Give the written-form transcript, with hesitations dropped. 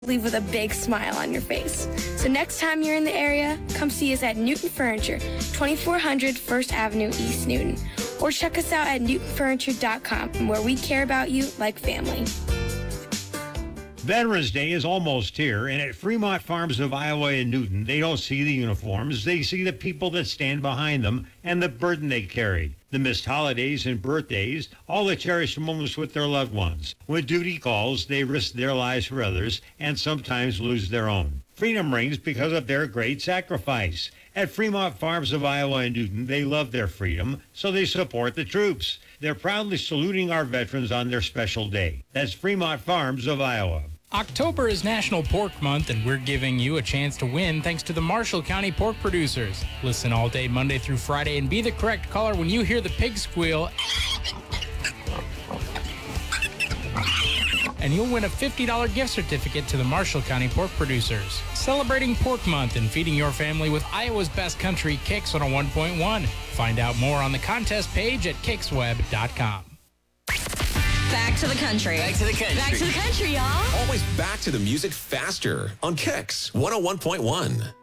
leave with a big smile on your face. So next time you're in the area, come see us at Newton Furniture, 2400 First Avenue, East Newton. Or check us out at newtonfurniture.com, where we care about you like family. Veterans Day is almost here, and at Fremont Farms of Iowa in Newton, they don't see the uniforms. They see the people that stand behind them and the burden they carried. The missed holidays and birthdays, all the cherished moments with their loved ones. When duty calls, they risk their lives for others and sometimes lose their own. Freedom rings because of their great sacrifice. At Fremont Farms of Iowa in Newton, they love their freedom, so they support the troops. They're proudly saluting our veterans on their special day. That's Fremont Farms of Iowa. October is National Pork Month, and we're giving you a chance to win thanks to the Marshall County Pork Producers. Listen all day, Monday through Friday, and be the correct caller when you hear the pig squeal. And you'll win a $50 gift certificate to the Marshall County Pork Producers. Celebrating Pork Month and feeding your family with Iowa's best country, Kicks 101.1. Find out more on the contest page at kicksweb.com. Back to the country. Back to the country. Back to the country, y'all. Always back to the music faster on Kicks 101.1.